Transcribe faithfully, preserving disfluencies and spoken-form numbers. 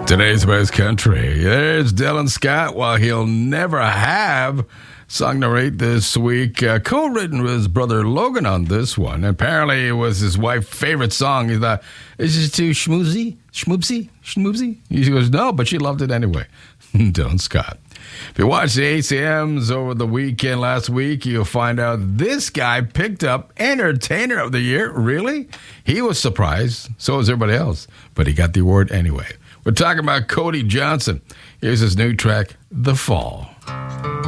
Today's best country. There's Dylan Scott. While he'll never have song narrate this week, uh, co-written with his brother Logan on this one. Apparently, it was his wife's favorite song. He thought, is this too schmoozy? Schmoopsy? Schmoopsy? He goes, no, but she loved it anyway. Dylan Scott. If you watched the A C Ms over the weekend last week, you'll find out this guy picked up Entertainer of the Year. Really? He was surprised. So was everybody else. But he got the award anyway. We're talking about Cody Johnson. Here's his new track, The Fall.